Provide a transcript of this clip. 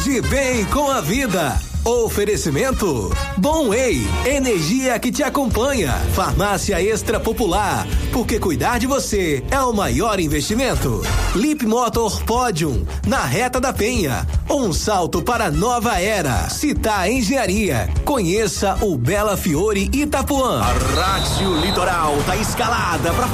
De bem com a vida. Oferecimento Bom Way, energia que te acompanha. Farmácia Extra Popular, porque cuidar de você é o maior investimento. Lip Motor Podium, na Reta da Penha, um salto para a nova era. Citar Engenharia, conheça o Bela Fiore Itapuã. A Rádio Litoral tá escalada para